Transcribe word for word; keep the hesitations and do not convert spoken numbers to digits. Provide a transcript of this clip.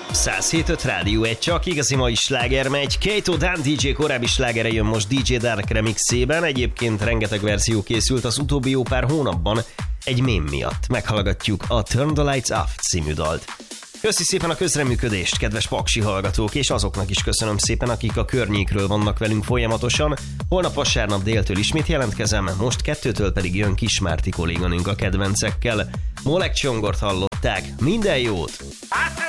száz hét öt Rádió egy, csak igazi mai sláger megy. Kato Dan dé dzsé korábbi slágere jön most dé dzsé Dark remixében. Egyébként rengeteg verzió készült az utóbbi jó pár hónapban egy mém miatt. Meghallgatjuk a Turn the Lights Off című dalt. Köszi szépen a közreműködést, kedves paksi hallgatók, és azoknak is köszönöm szépen, akik a környékről vannak velünk folyamatosan. Holnap vasárnap déltől ismét jelentkezem, most kettőtől pedig jön Kismárti kolléganőnk a kedvencekkel. Molek Csongort hallották, minden jót!